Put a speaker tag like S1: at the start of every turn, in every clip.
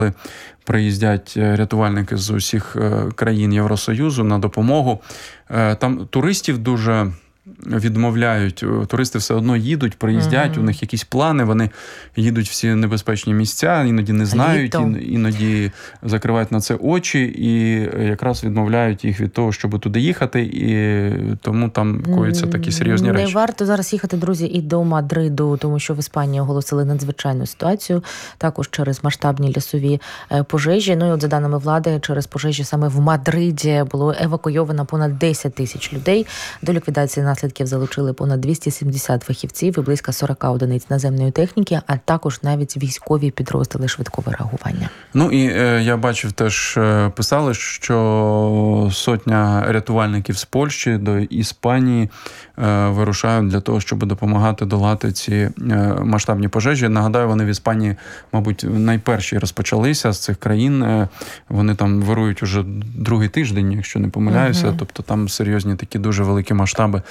S1: приїздять рятувальники з усіх країн Євросоюзу на допомогу. Там туристів дуже відмовляють. Туристи все одно їдуть, приїздять, у них якісь плани, вони їдуть всі небезпечні місця, іноді не знають, іноді закривають на це очі і якраз відмовляють їх від того, щоб туди їхати, і тому там коїться такі серйозні речі.
S2: Не варто зараз їхати, друзі, і до Мадриду, тому що в Іспанії оголосили надзвичайну ситуацію, також через масштабні лісові пожежі. Ну і от за даними влади, через пожежі саме в Мадриді було евакуйовано понад 10 тисяч людей. До ліквідації наслідків залучили понад 270 фахівців і близько 40 одиниць наземної техніки, а також навіть військові підрозділи швидкого реагування.
S1: Ну і я бачив теж, писали, що сотня рятувальників з Польщі до Іспанії вирушають для того, щоб допомагати долати ці масштабні пожежі. Нагадаю, вони в Іспанії, мабуть, найперші розпочалися з цих країн. Вони там вирують уже другий тиждень, якщо не помиляюся. Тобто там серйозні такі дуже великі масштаби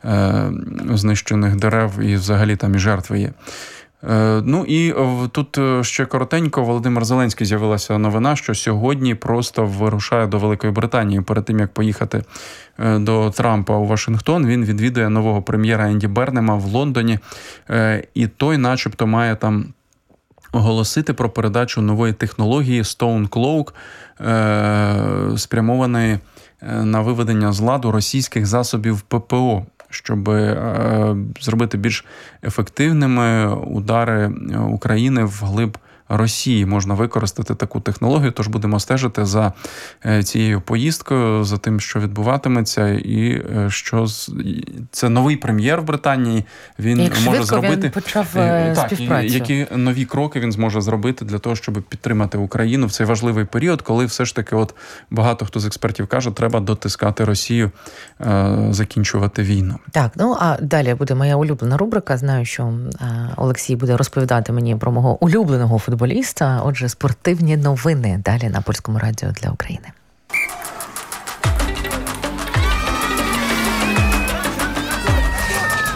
S1: знищених дерев і взагалі там і жертви є. Ну і тут ще коротенько, Володимир Зеленський, з'явилася новина, що сьогодні просто вирушає до Великої Британії. Перед тим, як поїхати до Трампа у Вашингтон, він відвідує нового прем'єра Енді Бернема в Лондоні, і той начебто має там оголосити про передачу нової технології Stone Cloak, спрямованої на виведення з ладу російських засобів ППО, щоб зробити більш ефективними удари України вглиб Росії. Можна використати таку технологію, тож будемо стежити за цією поїздкою, за тим, що відбуватиметься, і що це новий прем'єр в Британії, він може зробити.
S2: Він почав співпрацю.
S1: Які нові кроки він зможе зробити для того, щоб підтримати Україну в цей важливий період, коли все ж таки от багато хто з експертів каже, треба дотискати Росію, закінчувати війну.
S2: Так, ну а далі буде моя улюблена рубрика. Знаю, що Олексій буде розповідати мені про мого улюбленого футболіста. Отже, спортивні новини далі на Польському радіо для України.